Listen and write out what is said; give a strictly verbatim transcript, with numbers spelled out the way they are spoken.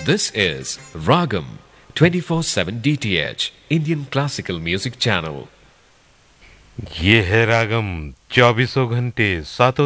This is Ragam twenty-four seven D T H Indian Classical Music Channel. ये है रागम चौबीसों घंटे सातों